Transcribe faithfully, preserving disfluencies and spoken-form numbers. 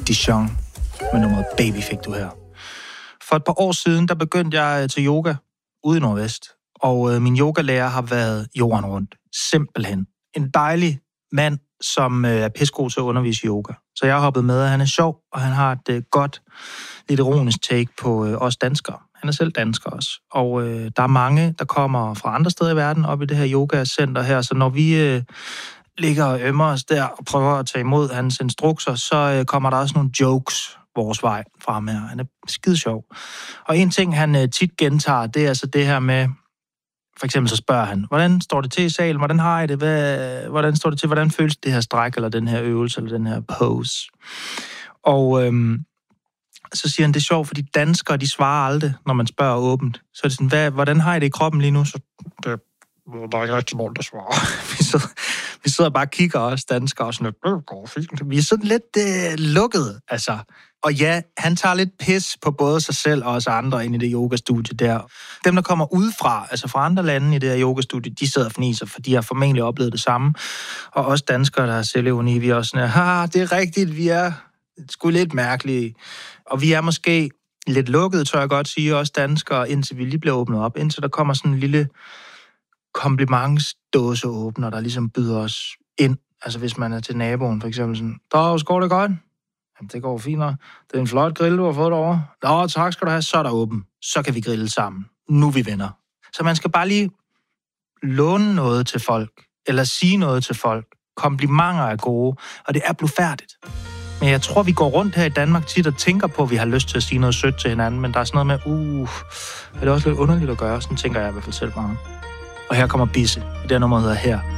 Dijon med nummeret Baby fik du her. For et par år siden, der begyndte jeg til yoga ude i Nordvest, og øh, min yogalærer har været jorden rundt. Simpelthen. En dejlig mand, som øh, er pissegod til at undervise yoga. Så jeg har hoppet med, at han er sjov, og han har et øh, godt, lidt ironisk take på øh, os danskere. Han er selv dansker også. Og øh, der er mange, der kommer fra andre steder i verden op i det her yoga-center her, så når vi øh, ligger og ømmer os der og prøver at tage imod hans instrukser, så øh, kommer der også nogle jokes vores vej fra ham her. Han er skide sjov. Og en ting, han øh, tit gentager, det er altså det her med, for eksempel så spørger han, hvordan står det til i salen? Hvordan har I det? Hvad, hvordan står det til? Hvordan føles det her stræk, eller den her øvelse, eller den her pose? Og øhm, så siger han, det er sjovt, fordi danskere, de svarer aldrig, når man spørger åbent. Så er det sådan, hvad, hvordan har I det i kroppen lige nu? Så det, der er ikke rigtig nogen, der svarer. vi, sidder, vi sidder bare og kigger også, danskere, og sådan, det går fint. Vi er sådan lidt øh, lukket, altså. Og ja, han tager lidt pis på både sig selv og os andre ind i det yogastudie der. Dem, der kommer udefra, altså fra andre lande i det her yogastudie, de sidder og fniser, for de har formentlig oplevet det samme. Og os danskere, der har selvevni, vi er også sådan, haha, det er rigtigt, vi er sgu lidt mærkelige. Og vi er måske lidt lukket, tør jeg godt sige, også danskere, indtil vi lige bliver åbnet op. Indtil der kommer sådan en lille komplimentsdåseåbner, der ligesom byder os ind. Altså hvis man er til naboen, for eksempel sådan, der går det godt. Jamen, det går finere. Det er en flot grill, du har fået derovre. Nå, tak skal du have. Så er der åben. Så kan vi grille sammen. Nu er vi venner. Så man skal bare lige låne noget til folk, eller sige noget til folk. Komplimenter er gode, og det er blufærdigt. Men jeg tror, vi går rundt her i Danmark tit og tænker på, at vi har lyst til at sige noget sødt til hinanden, men der er sådan noget med, uh, er det også lidt underligt at gøre? Sådan tænker jeg i hvert fald selv meget. Og her kommer Bisse. Det der nummer hedder Her.